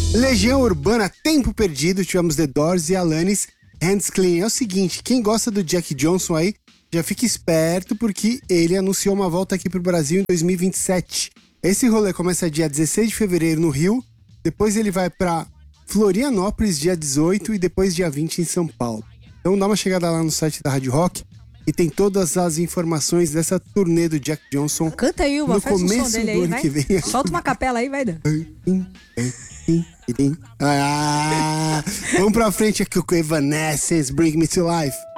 Legião Urbana, Tempo Perdido, tivemos The Doors e Alanis, Hands Clean. É o seguinte, quem gosta do Jack Johnson aí, já fica esperto porque ele anunciou uma volta aqui pro Brasil em 2027. Esse rolê começa dia 16 de fevereiro no Rio, depois ele vai pra Florianópolis dia 18 e depois dia 20 em São Paulo. Então dá uma chegada lá no site da Rádio Rock e tem todas as informações dessa turnê do Jack Johnson. Canta aí uma, no faz começo o som dele do aí, ano vai. que vem. Solta uma capela aí, vai, Dan. Vamos pra frente aqui com Evanescence, Bring Me to Life.